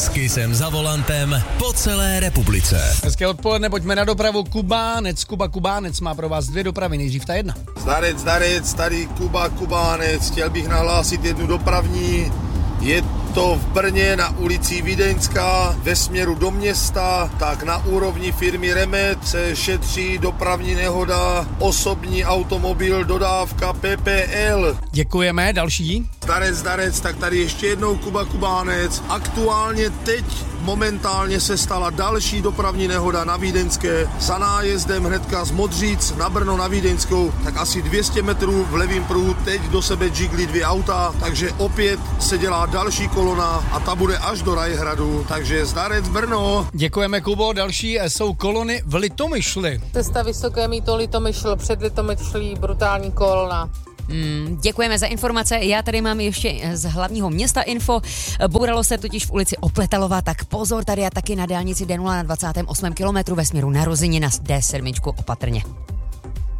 S Kissem za volantem po celé republice. Hezké odpoledne, pojďme na dopravu. Kuba Kubánec má pro vás 2 dopravy, nejdřív ta jedna. Zdarec, tady Kuba Kubánec, chtěl bych nahlásit jednu dopravní. Je to v Brně na ulici Vídeňská ve směru do města, tak na úrovni firmy Remet se šetří dopravní nehoda, osobní automobil, dodávka PPL. Děkujeme, další. Zdarec, tak tady ještě jednou Kuba Kubánec. Aktuálně teď momentálně se stala další dopravní nehoda na Vídeňské za nájezdem hnedka z Modříc na Brno na Vídeňskou, tak asi 200 metrů v levém pruhu teď do sebe džigli 2 auta, takže opět se dělá další kolona a ta bude až do Rajhradu, takže zdarec Brno. Děkujeme, Kubo, další jsou kolony v Litomyšli. Cesta Vysoké Mýto Litomyšl, před Litomyšlí brutální kolona. Děkujeme za informace. Já tady mám ještě z hlavního města info. Bouralo se totiž v ulici Opletalová, tak pozor, tady a taky na dálnici D0 na 28. kilometru ve směru na Rozinina z D7 opatrně.